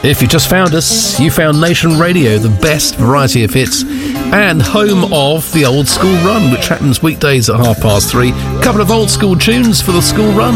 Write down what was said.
If you just found us, you found Nation Radio, the best variety of hits, and home of the Old School Run, which happens weekdays at 3:30. A couple of old school tunes for the school run.